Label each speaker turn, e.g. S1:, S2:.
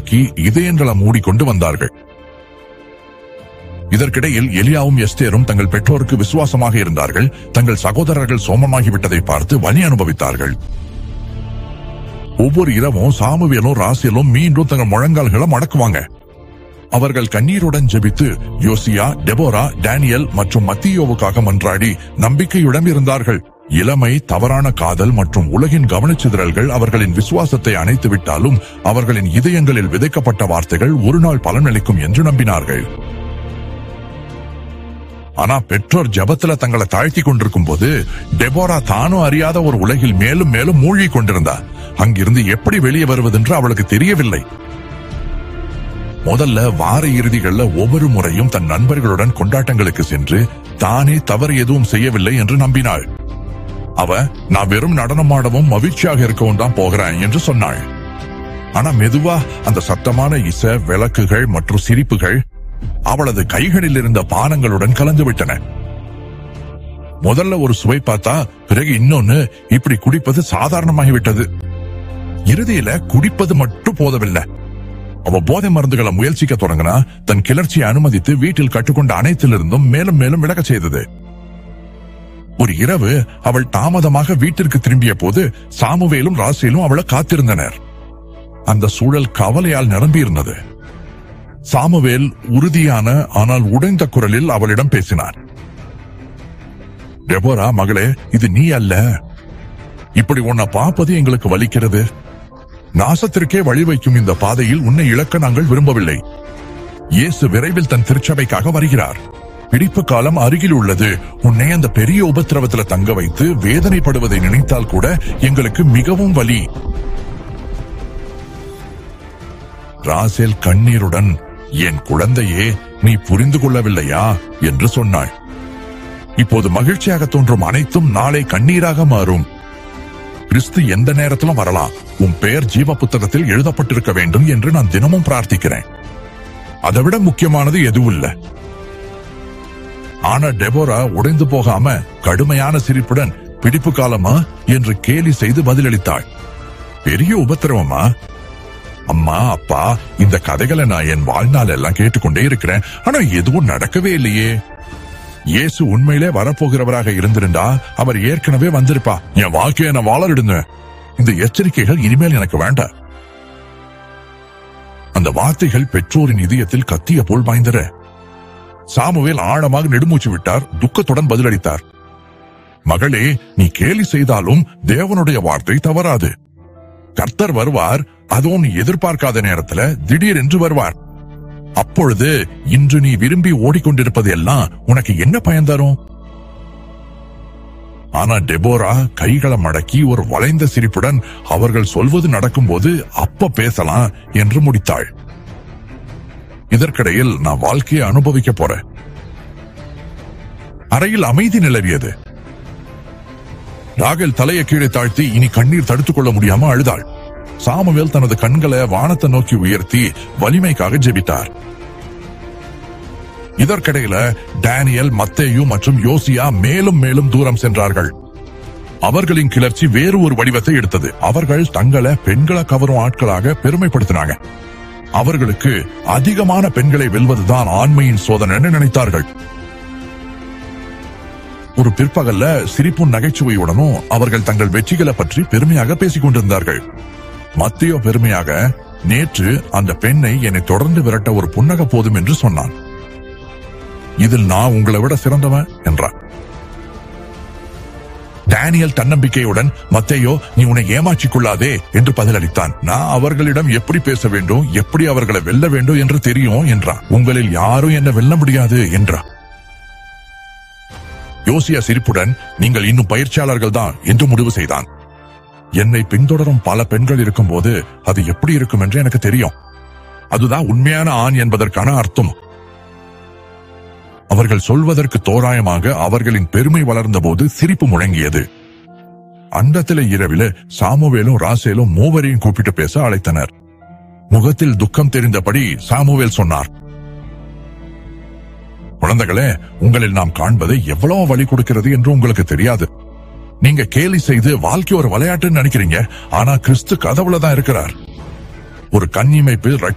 S1: மடக்கி இதயங்களை மூடிக்கொண்டு வந்தார்கள். இதற்கிடையில் எலியாவும் எஸ்தேரும் தங்கள் பெற்றோருக்கு விசுவாசமாக இருந்தார்கள். தங்கள் சகோதரர்கள் சோமமாகிவிட்டதை பார்த்து வலி அனுபவித்தார்கள். ஒவ்வொரு இரவும் சாமுவேலும் ராசேலும் மீண்டும் தங்கள் முழங்கால்களை மடக்குவாங்க. அவர்கள் கண்ணீருடன் ஜெபித்து யோசியா, டெபோரா, டேனியல் மற்றும் மத்தியோவுக்காக மன்றாடி நம்பிக்கையுடன் இருந்தார்கள். இளமை, தவறான காதல் மற்றும் உலகின் கவனச்சிதறல்கள் அவர்களின் விசுவாசத்தை அணைத்து விட்டாலும் அவர்களின் இதயங்களில் விதைக்கப்பட்ட வார்த்தைகள் ஒரு நாள் பலனளிக்கும் என்று நம்பினார்கள். ஆனா பெற்றோர் ஜெபத்துல தங்களை தாழ்த்தி கொண்டிருக்கும் போது டெபோரா தானும் அறியாத ஒரு உலகில் மேலும் மேலும் மூழ்கி கொண்டிருந்தார். அங்கிருந்து எப்படி வெளியே வருவதென்று அவளுக்கு தெரியவில்லை. முதல்ல வார இறுதிகள்ல ஒவ்வொரு முறையும் தன் நண்பர்களுடன் கொண்டாட்டங்களுக்கு சென்று தானே தவறு எதுவும் செய்யவில்லை என்று நம்பினாள். நான் வெறும் நடனமாடவும் மகிழ்ச்சியாக இருக்கவும் தான் போகிறேன் என்று சொன்னாள். ஆனா மெதுவா அந்த சத்தமான இசை, விளக்குகள் மற்றும் சிரிப்புகள் அவளது கைகளில் இருந்த பானங்களுடன் கலந்துவிட்டன. முதல்ல ஒரு சுவை பார்த்தா பிறகு இன்னொன்னு, இப்படி குடிப்பது சாதாரணமாகிவிட்டது. இறுதியில குடிப்பது மட்டும் போதவில்லை, அவ போதை மருந்துகளை முயற்சிக்க தொடங்கினா தன் கிளர்ச்சியை அனுமதித்து வீட்டில் கட்டுக்கொண்ட அனைத்திலிருந்தும் மேலும் மேலும் விலக செய்தது. ஒரு இரவு அவள் தாமதமாக வீட்டிற்கு திரும்பிய போது சாமுவேலும் ராசேலும் அவளை காத்திருந்தனர். அந்த சூழல் கவலையால் நிரம்பியிருந்தது. சாமுவேல் உறுதியான ஆனால் உடைந்த குரலில் அவளிடம் பேசினார். டெபோரா மகளே, இது நீ அல்ல. இப்படி உன்னை பார்ப்பது எங்களுக்கு வலிக்கிறது. நாசத்திற்கே வழி வைக்கும் இந்த பாதையில் உன்னை இழக்க நாங்கள் விரும்பவில்லை. இயேசு விரைவில் தன் திருச்சபைக்காக வருகிறார். பிடிப்பு காலம் அருகில் உள்ளது. உன்னை அந்த பெரிய உபத்திரவத்துல தங்க வைத்து வேதனைப்படுவதை நினைத்தால் கூட எங்களுக்கு மிகவும் வலி. ராசேல் கண்ணீருடன், என் குழந்தையே, நீ புரிந்து கொள்ளவில்லையா என்று சொன்னாள். இப்போது மகிழ்ச்சியாக தோன்றும் அனைத்தும் நாளை கண்ணீராக மாறும். கிறிஸ்து எந்த நேரத்திலும் வரலாம். உன் பெயர் ஜீவ புத்தகத்தில் எழுதப்பட்டிருக்க வேண்டும் என்று நான் தினமும் பிரார்த்திக்கிறேன். அதைவிட முக்கியமானது எதுவும் இல்லை. ஆனா டெபோரா உடைந்து போகாம கடுமையான சிரிப்புடன், பிடிப்பு காலமா என்று கேலி செய்து பதிலளித்தாள். பெரிய உபத்திரவமா? அம்மா, அப்பா, இந்த கதைகளை நான் என் வாழ்நாள் எல்லாம் கேட்டுக்கொண்டே இருக்கிறேன். ஆனா எதுவும் நடக்கவே இல்லையே. இயேசு உண்மையிலே வரப்போகிறவராக இருந்திருந்தா அவர் ஏற்கனவே வந்திருப்பா. என் வாழ்க்கையை நான் வாழறிடுங்க. இந்த எச்சரிக்கைகள் இனிமேல் எனக்கு வேண்டாம். அந்த வார்த்தைகள் பெற்றோரின் இதயத்தில் கத்திய போல் பாய்ந்தன. சாமுவேல் ஆழமாக நெடுமூச்சு விட்டார். துக்கத்துடன் பதிலளித்தார். மகளே, நீ கேலி செய்தாலும் தேவனுடைய வார்த்தை தவறாது. கர்த்தர் வருவார். அதுவும் நீ எதிர்பார்க்காத நேரத்துல திடீரென்று வருவார். அப்பொழுது இன்று நீ விரும்பி ஓடிக்கொண்டிருப்பது எல்லாம் உனக்கு என்ன பயன் தரும்? ஆனா டெபோரா கைகளை மடக்கி ஒரு வளைந்த சிரிப்புடன், அவர்கள் சொல்வது நடக்கும்போது அப்ப பேசலாம் என்று முடித்தாள். இதற்கிடையில் நான் வாழ்க்கையை அனுபவிக்க போறேன். அறையில் அமைதி நிலவியது. ராகேல் தலையை கீழே தாழ்த்தி இனி கண்ணீர் தடுத்துக் கொள்ள முடியாம அழுதாள். சாமுவேல் தனது கண்களை வானத்தை நோக்கி உயர்த்தி வலிமைக்காக ஜெபித்தார். இதற்கிடையில டேனியல், மத்தேயு மற்றும் யோசியா மேலும் மேலும் தூரம் சென்றார்கள். அவர்களின் கிளர்ச்சி வேறு ஒரு வடிவத்தை எடுத்தது. அவர்கள் தங்களை பெண்களை கவரும் ஆட்களாக பெருமைப்படுத்தினாங்க. அவர்களுக்கு அதிகமான பெண்களை வெல்வதுதான் ஆண்மையின் சோதனை நினைத்தார்கள். ஒரு பிற்பகல்ல சிரிப்பும் நகைச்சுவையுடனும் அவர்கள் தங்கள் வெற்றிகளை பற்றி பெருமையாக பேசிக் கொண்டிருந்தார்கள். மத்தேயு பெருமையாக, நேற்று அந்த பெண்ணை என்னை தொடர்ந்து விரட்ட ஒரு புன்னகை போதும் என்று சொன்னான். இதில் நான் உங்களை விட சிறந்தவன் என்றான். டேனியல் தன்னம்பிக்கையுடன், மத்தேயு, நீ உன்னை ஏமாற்றிக் கொள்ளாதே என்று பதிலளித்தான். நான் அவர்களிடம் எப்படி பேச வேண்டும், எப்படி அவர்களை வெல்ல வேண்டும் என்று தெரியும் என்றான். உங்களில் யாரும் என்ன வெல்ல முடியாது என்றான். யோசியா சிரிப்புடன், நீங்கள் இன்னும் பயிற்சியாளர்கள் தான் என்று முடிவு செய்தான். என்னை பின்தொடரும் பல பெண்கள் இருக்கும் போது அது எப்படி இருக்கும் என்று எனக்கு தெரியும். அதுதான் உண்மையான ஆண் என்பதற்கான அர்த்தம். அவர்கள் சொல்வதற்கு தோராயமாக அவர்களின் பெருமை வளர்ந்த போது சிரிப்பு முழங்கியது. அந்தத்தில இரவில சாமுவேலும் ராசேலும் மூவரையும் கூப்பிட்டு பேச அழைத்தனர். முகத்தில் துக்கம் தெரிந்தபடி சாமுவேல் சொன்னார், குழந்தைகளே, உங்களில் நாம் காண்பது எவ்வளவு வலி கொடுக்கிறது என்று உங்களுக்கு தெரியாது. நீங்க கேலி செய்து வாழ்க்கை ஒரு விளையாட்டுன்னு நினைக்கிறீங்க. ஆனா கிறிஸ்து கதவுல தான் இருக்கிறார். ஒரு கண்ணிமைப்பு